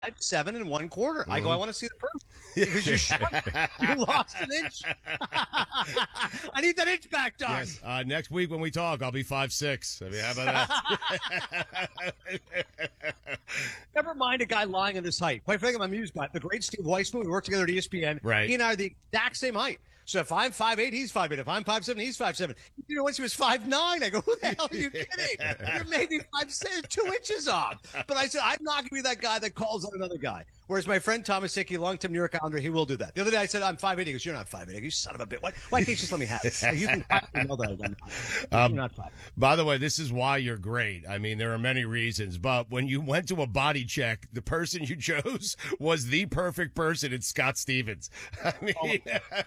7 in 1/4. I go, I want to see the proof because you you lost an inch. I need that inch back, Doc. Yes. Next week when we talk, I'll be 5'6". I mean, how about that? Never mind a guy lying in his height. Quite frankly, I'm amused by it. The great Steve Weissman, we worked together at ESPN. Right. He and I are the exact same height. So if I'm 5'8", he's 5'8". If I'm 5'7", he's 5'7". You know, once he was 5'9", I go, who the hell are you kidding? You're maybe 5'6", 2 inches off. But I said, I'm not going to be that guy that calls on another guy. Whereas my friend Thomas Hickey, longtime New York Islander, he will do that. The other day I said, I'm 5'8". He goes, you're not 5'8". I go, you son of a bitch. Why can't you just let me have it? You can know that I'm not. You're not 5'8". By the way, this is why you're great. I mean, there are many reasons, but when you went to a body check, the person you chose was the perfect person. It's Scott Stevens. I mean,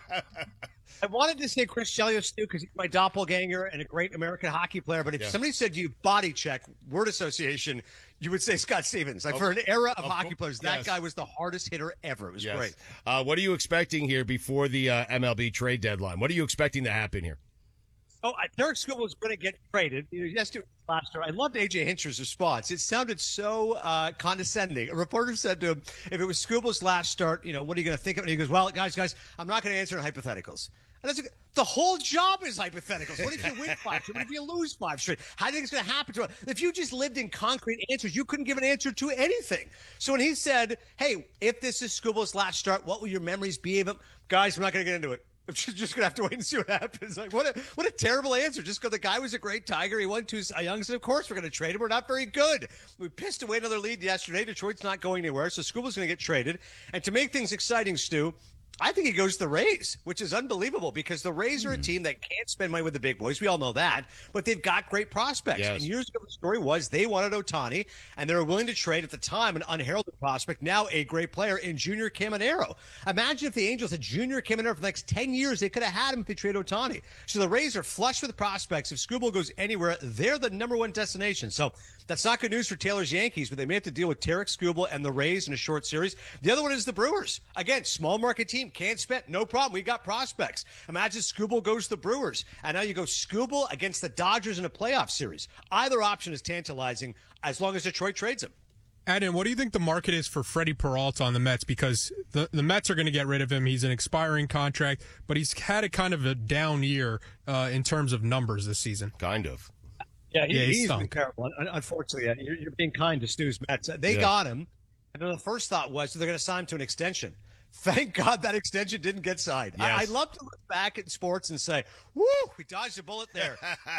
I wanted to say Chris Chelios too because he's my doppelganger and a great American hockey player. But if somebody said you body check, word association, you would say Scott Stevens. Like for an era of hockey players, that guy was the hardest hitter ever. It was great. What are you expecting here before the MLB trade deadline? What are you expecting to happen here? Oh, Derek Skubal was going to get traded. Yesterday, last year, I loved AJ Hinch's response. It sounded so condescending. A reporter said to him, if it was Skubal's last start, what are you going to think of it? And he goes, well, guys, I'm not going to answer in hypotheticals. And that's the whole job is hypotheticals. What if you win 5 straight? What if you lose 5 straight? How do you think it's going to happen to him? If you just lived in concrete answers, you couldn't give an answer to anything. So when he said, hey, if this is Skubal's last start, what will your memories be of him? Guys, I'm not going to get into it. I'm just gonna have to wait and see what happens. Like what a terrible answer. Just because the guy was a great Tiger, he won 2 Cy Youngs, and of course we're gonna trade him. We're not very good. We pissed away another lead yesterday. Detroit's not going anywhere, so Skubal's gonna get traded. And to make things exciting, Stu, I think he goes to the Rays, which is unbelievable because the Rays are a team that can't spend money with the big boys. We all know that, but they've got great prospects. Yes. And years ago, the story was they wanted Ohtani, and they were willing to trade at the time an unheralded prospect, now a great player in Junior Caminero. Imagine if the Angels had Junior Caminero for the next 10 years. They could have had him if they traded Ohtani. So the Rays are flush with prospects. If Skubal goes anywhere, they're the number one destination. So that's not good news for Taylor's Yankees, but they may have to deal with Tarek Skubal and the Rays in a short series. The other one is the Brewers. Again, small market team, can't spend, no problem. We got prospects. Imagine Skubal goes to the Brewers, and now you go Skubal against the Dodgers in a playoff series. Either option is tantalizing as long as Detroit trades him. Adam, what do you think the market is for Freddie Peralta on the Mets? Because the Mets are going to get rid of him. He's an expiring contract, but he's had a kind of a down year in terms of numbers this season. Kind of. Yeah, he's stunk. been terrible. Unfortunately, you're being kind to Stu's Mets. They got him, and then the first thought was they're going to sign him to an extension. Thank God that extension didn't get signed. Yes. I love to look back at sports and say, woo, we dodged a bullet there.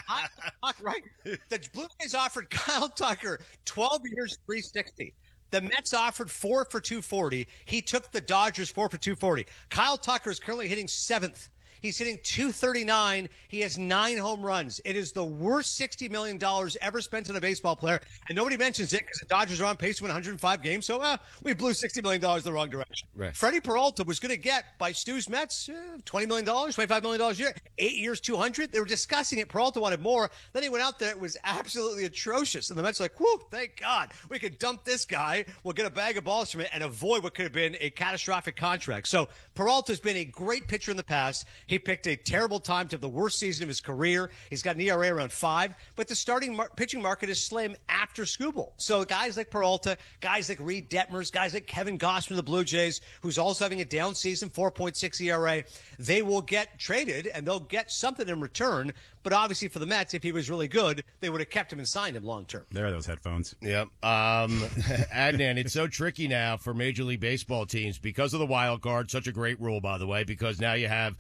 Right? The Blue Jays offered Kyle Tucker 12 years, $360. The Mets offered 4 for $240. He took the Dodgers 4 for $240. Kyle Tucker is currently hitting 7th. He's hitting .239. He has 9 home runs. It is the worst $60 million ever spent on a baseball player. And nobody mentions it because the Dodgers are on pace to win 105 games. So we blew $60 million the wrong direction. Right. Freddie Peralta was going to get, by Stu's Mets, $20 million, $25 million a year. 8 years, $200. They were discussing it. Peralta wanted more. Then he went out there. It was absolutely atrocious. And the Mets were like, whoo, thank God. We could dump this guy. We'll get a bag of balls from it and avoid what could have been a catastrophic contract. So Peralta's been a great pitcher in the past. He picked a terrible time to have the worst season of his career. He's got an ERA around 5, but the starting pitching market is slim after Skubal. So guys like Peralta, guys like Reed Detmers, guys like Kevin Gausman of the Blue Jays, who's also having a down season, 4.6 ERA, they will get traded and they'll get something in return. But obviously for the Mets, if he was really good, they would have kept him and signed him long term. There are those headphones. Yep. Adnan, it's so tricky now for Major League Baseball teams because of the wild card. Such a great rule, by the way, because now you have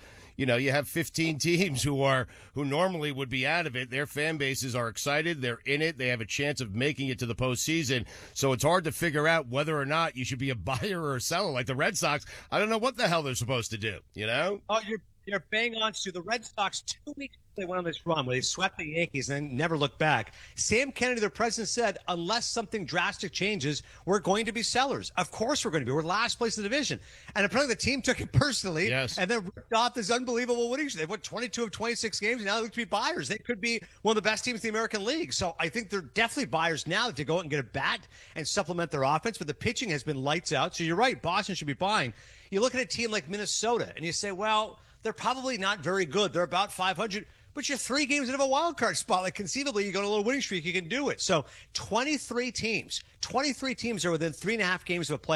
15 teams who normally would be out of it. Their fan bases are excited. They're in it. They have a chance of making it to the postseason. So it's hard to figure out whether or not you should be a buyer or a seller. Like the Red Sox, I don't know what the hell they're supposed to do, Oh, you're bang on to the Red Sox 2 weeks they went on this run where they swept the Yankees and then never looked back. Sam Kennedy, their president, said, unless something drastic changes, we're going to be sellers. Of course we're going to be. We're last place in the division. And apparently the team took it personally and then ripped off this unbelievable winning streak. They've won 22 of 26 games, and now they look to be buyers. They could be one of the best teams in the American League. So I think they're definitely buyers now to go out and get a bat and supplement their offense. But the pitching has been lights out. So you're right. Boston should be buying. You look at a team like Minnesota, and you say, well, they're probably not very good. They're about 500. but you're 3 games out of a wild card spot. Like conceivably, you go on a little winning streak, you can do it. So 23 teams are within 3.5 games of a playoff